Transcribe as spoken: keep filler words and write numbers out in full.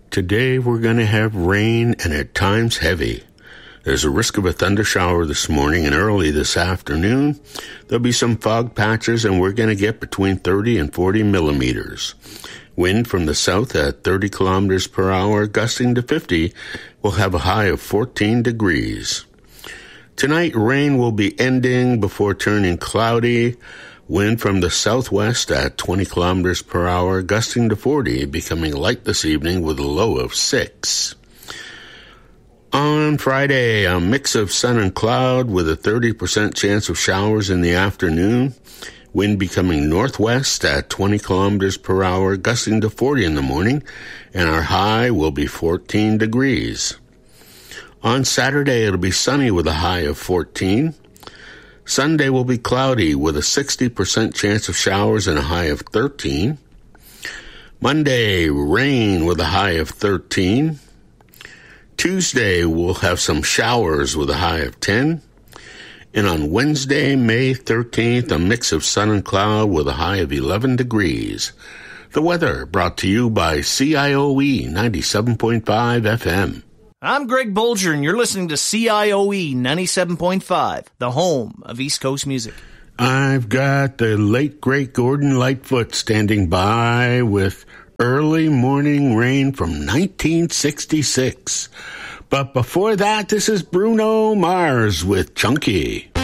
Today we're going to have rain and at times heavy. There's a risk of a thunder shower this morning and early this afternoon. There'll be some fog patches and we're going to get between thirty and forty millimeters. Wind from the south at thirty kilometers per hour, gusting to fifty. We'll have a high of fourteen degrees. Tonight, rain will be ending before turning cloudy. Wind from the southwest at twenty kilometers per hour, gusting to forty, becoming light this evening with a low of six. On Friday, a mix of sun and cloud with a thirty percent chance of showers in the afternoon. Wind becoming northwest at twenty kilometers per hour, gusting to forty in the morning, and our high will be fourteen degrees. On Saturday, it'll be sunny with a high of fourteen. Sunday will be cloudy with a sixty percent chance of showers and a high of thirteen. Monday, rain with a high of thirteen. Tuesday, we'll have some showers with a high of ten. And on Wednesday, May thirteenth, a mix of sun and cloud with a high of eleven degrees. The weather brought to you by C I O E ninety-seven point five F M. I'm Greg Bolger, and you're listening to C I O E ninety-seven point five, the home of East Coast music. I've got the late, great Gordon Lightfoot standing by with Early Morning Rain from nineteen sixty-six. But before that, this is Bruno Mars with Chunky.